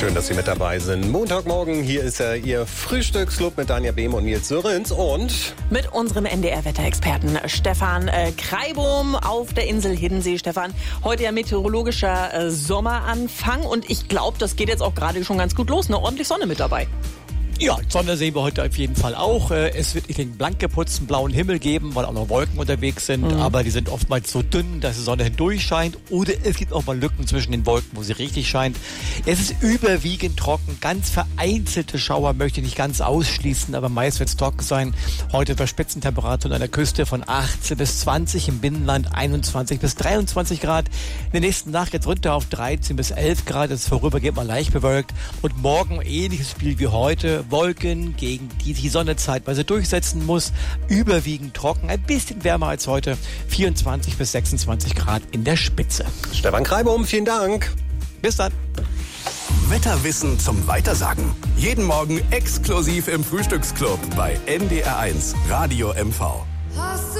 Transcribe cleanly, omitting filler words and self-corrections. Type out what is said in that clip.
Schön, dass Sie mit dabei sind. Montagmorgen, hier ist Ihr Frühstücksclub mit Danja Behm und Nils Sörenz und mit unserem NDR-Wetterexperten Stefan Kreibohm auf der Insel Hiddensee. Stefan, heute ja meteorologischer Sommeranfang und ich glaube, das geht jetzt auch gerade schon ganz gut los. Eine ordentlich Sonne mit dabei. Ja, Sonne sehen wir heute auf jeden Fall auch. Es wird nicht den blank geputzten blauen Himmel geben, weil auch noch Wolken unterwegs sind. Aber die sind oftmals so dünn, dass die Sonne hindurch scheint. Oder es gibt auch mal Lücken zwischen den Wolken, wo sie richtig scheint. Es ist überwiegend trocken. Ganz vereinzelte Schauer möchte ich nicht ganz ausschließen, aber meist wird es trocken sein. Heute bei Spitzentemperaturen an der Küste von 18 bis 20, im Binnenland 21 bis 23 Grad. In der nächsten Nacht geht es runter auf 13 bis 11 Grad. Das ist vorübergehend mal leicht bewölkt. Und morgen ähnliches Spiel wie heute. Wolken, gegen die die Sonne zeitweise durchsetzen muss. Überwiegend trocken, ein bisschen wärmer als heute. 24 bis 26 Grad in der Spitze. Stefan Kreibohm, vielen Dank. Bis dann. Wetterwissen zum Weitersagen. Jeden Morgen exklusiv im Frühstücksclub bei NDR1 Radio MV.